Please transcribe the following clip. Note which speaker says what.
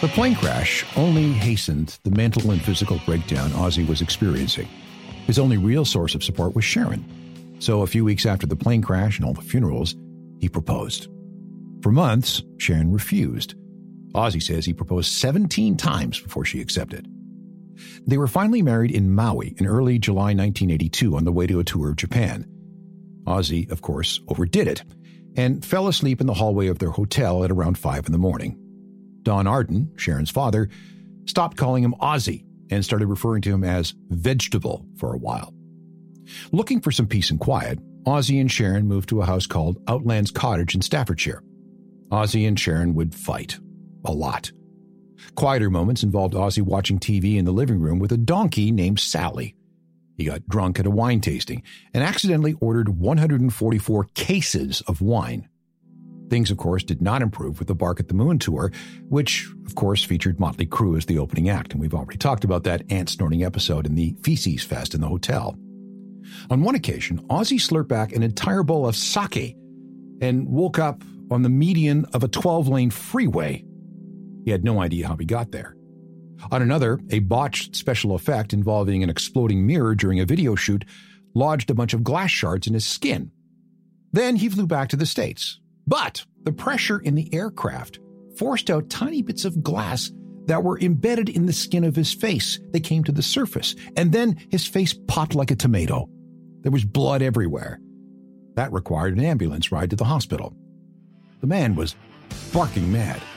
Speaker 1: The plane crash only hastened the mental and physical breakdown Ozzy was experiencing. His only real source of support was Sharon. So a few weeks after the plane crash and all the funerals, he proposed. For months, Sharon refused. Ozzy says he proposed 17 times before she accepted. They were finally married in Maui in early July 1982 on the way to a tour of Japan. Ozzy, of course, overdid it and fell asleep in the hallway of their hotel at around 5 a.m. Don Arden, Sharon's father, stopped calling him Ozzy and started referring to him as Vegetable for a while. Looking for some peace and quiet, Ozzy and Sharon moved to a house called Outlands Cottage in Staffordshire. Ozzy and Sharon would fight. A lot. Quieter moments involved Ozzy watching TV in the living room with a donkey named Sally. He got drunk at a wine tasting and accidentally ordered 144 cases of wine. Things, of course, did not improve with the Bark at the Moon tour, which, of course, featured Motley Crue as the opening act, and we've already talked about that ant-snorting episode in the Feces Fest in the hotel. On one occasion, Ozzy slurped back an entire bowl of sake and woke up on the median of a 12-lane freeway. He had no idea how he got there. On another, a botched special effect involving an exploding mirror during a video shoot lodged a bunch of glass shards in his skin. Then he flew back to the States. But the pressure in the aircraft forced out tiny bits of glass that were embedded in the skin of his face. They came to the surface, and then his face popped like a tomato. There was blood everywhere. That required an ambulance ride to the hospital. The man was barking mad.